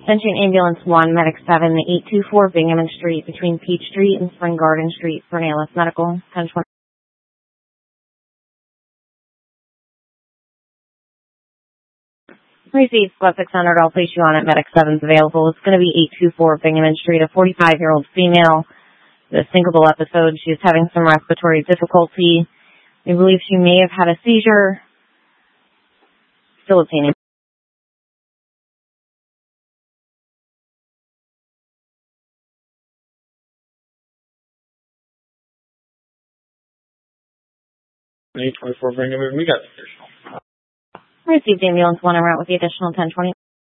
Attention Ambulance 1, Medic 7, 824 Binghamton Street between Peach Street and Spring Garden Street for an ALS Medical. 1020. Received, Squad 600, I'll place you on it. Medic 7's available. It's going to be 824 Binghamton Street, a 45-year-old female. The syncopal episode. She's having some respiratory difficulty. We believe she may have had a seizure. Still obtaining. May 24 Bingham, we got the additional. Received ambulance 1 en route with the additional 1020.